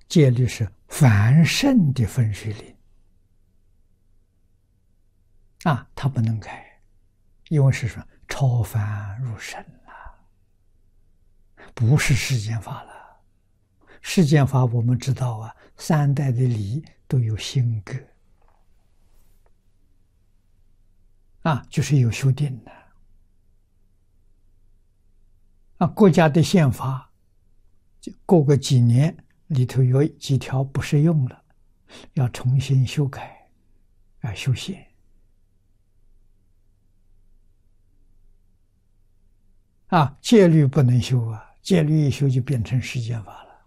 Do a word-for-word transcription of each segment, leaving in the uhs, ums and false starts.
戒律是凡圣的分水岭啊，它不能改，因为是说超凡入圣了，不是世间法了。世间法我们知道啊，三代的礼都有新格啊，就是有修订的啊。国家的宪法过个几年里头有几条不适用了，要重新修改啊，修宪啊。戒律不能修啊，戒律一修就变成世间法了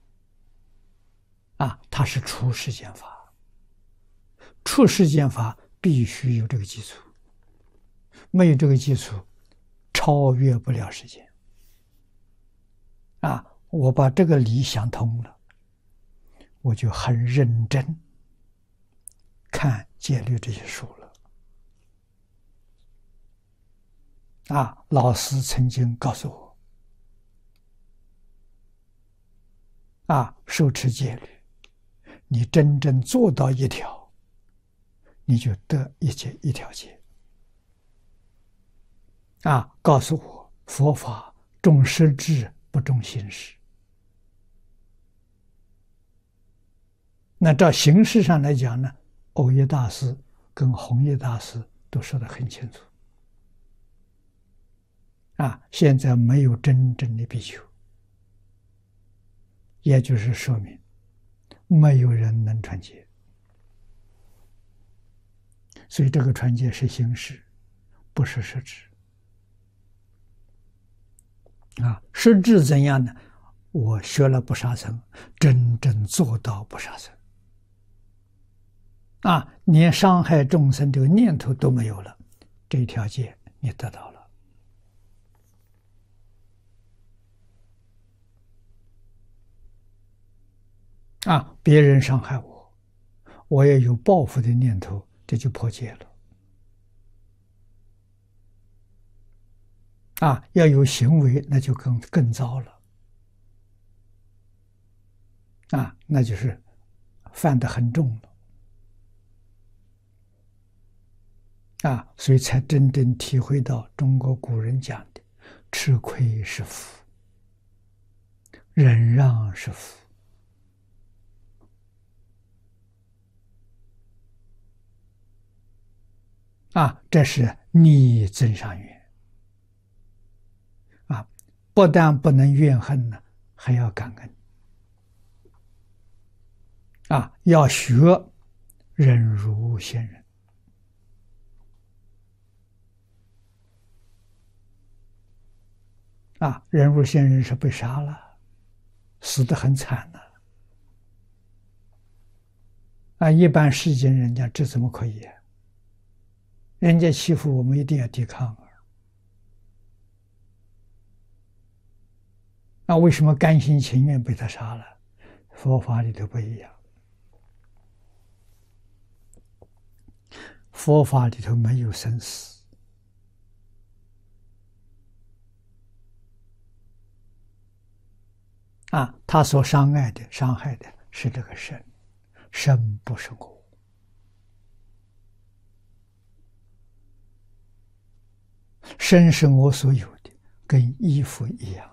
啊，它是出世间法，出世间法必须有这个基础，没有这个基础，超越不了世间啊。我把这个理想通了，我就很认真看戒律这些书了啊。老师曾经告诉我啊，受持戒律，你真正做到一条，你就得一戒一条戒啊。告诉我佛法重实质不重形式。那照形式上来讲呢，藕益大师跟弘一大师都说得很清楚啊。现在没有真正的比丘，也就是说明没有人能传戒，所以这个传戒是形式，不是实质啊。实质怎样呢？我学了不杀生，真正做到不杀生啊，连伤害众生这个念头都没有了，这一条戒你得到了啊。别人伤害我，我也有报复的念头，这就破戒了啊。要有行为，那就更更糟了啊，那就是犯得很重了啊。所以才真正体会到中国古人讲的吃亏是福，忍让是福啊。这是逆增上缘啊，不但不能怨恨呢，还要感恩啊。要学忍辱先人啊。忍辱先人是被杀了，死得很惨的啊。一般世间人家这怎么可以啊？人家欺负我们，一定要抵抗啊。那为什么甘心情愿被他杀了？佛法里头不一样，佛法里头没有生死啊。他所伤害的、伤害的是这个身，身不是我。身是我所有的，跟衣服一样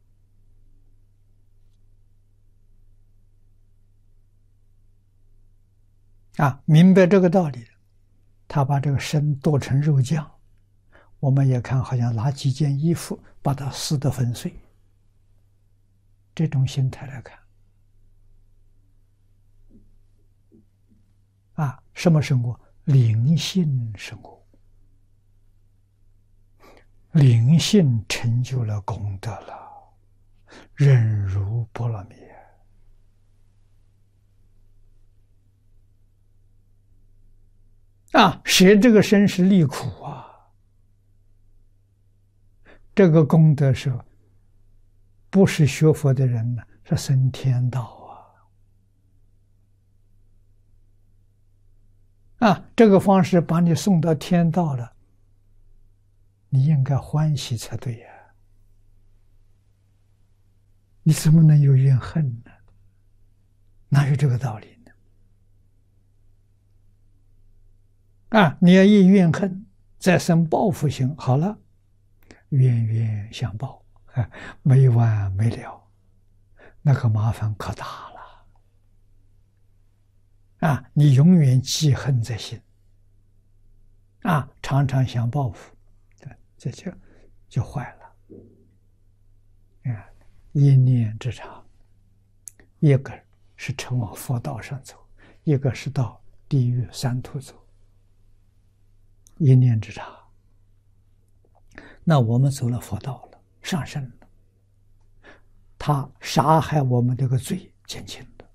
啊。明白这个道理，他把这个身剁成肉酱，我们也看好像拿几件衣服把它撕得粉碎，这种心态来看啊，什么是我？灵性是我，灵性成就了功德了，忍辱波罗蜜啊。舍这个身是离苦啊，这个功德是不是学佛的人呢？是升天道啊！啊，这个方式把你送到天道了，你应该欢喜才对呀、啊！你怎么能有怨恨呢？ 哪有这个道理呢？啊，你要一怨恨，再生报复心，好了，冤冤相报，啊，没完没了，那个麻烦可大了。啊，你永远记恨在心，啊，常常想报复，这就就坏了。啊，一念之长，一个是乘往佛道上走，一个是到地狱三途走。一念之差，那我们走了佛道了，上升了，他杀害我们这个罪减轻了。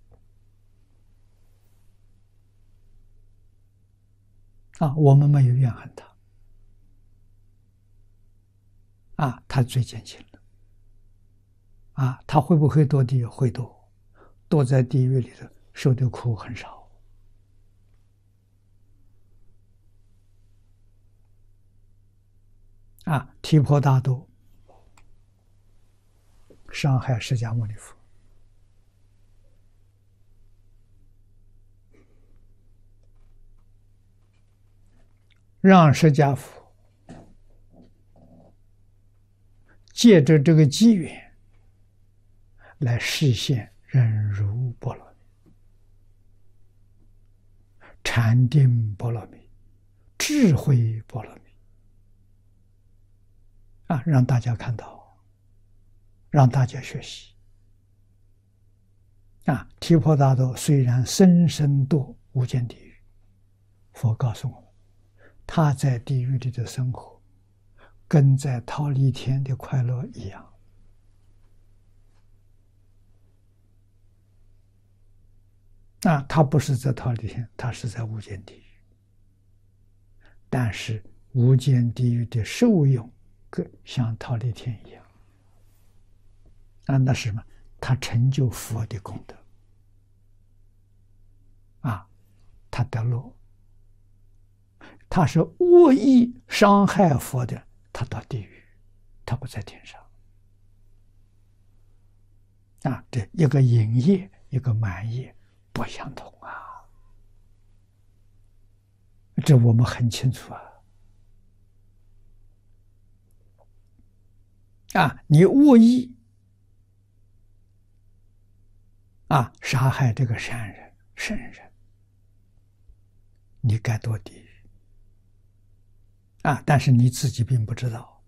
啊，我们没有怨恨他，啊，他罪减轻了。啊，他会不会堕地狱？会堕，堕在地狱里头受的苦很少。啊，提婆达多伤害释迦牟尼佛，让释迦佛借着这个机缘来实现忍辱波罗蜜、禅定波罗蜜、智慧波罗蜜。啊，让大家看到，让大家学习。啊，提婆达多虽然生生堕无间地狱，佛告诉我们，他在地狱里的生活，跟在忉利天的快乐一样。啊，他不是在忉利天，他是在无间地狱。但是无间地狱的受用，像忉利天一样。啊，那是什么？他成就佛的功德。啊，他得乐。他是恶意伤害佛的，他到地狱，他不在天上。啊，这一个淫业，一个满业，不相同啊。这我们很清楚啊。啊，你恶意啊杀害这个善人圣人，你该堕地狱啊！但是你自己并不知道，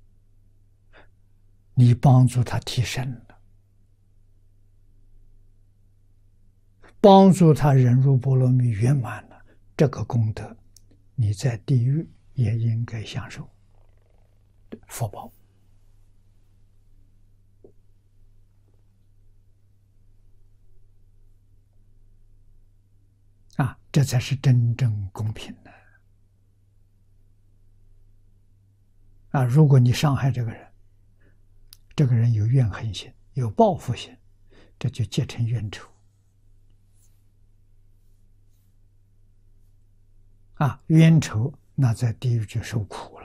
你帮助他提升了，帮助他忍辱波罗蜜圆满了，这个功德，你在地狱也应该享受福报。啊，这才是真正公平的。啊，如果你伤害这个人，这个人有怨恨心，有报复心，这就结成冤仇。啊，冤仇那在地狱就受苦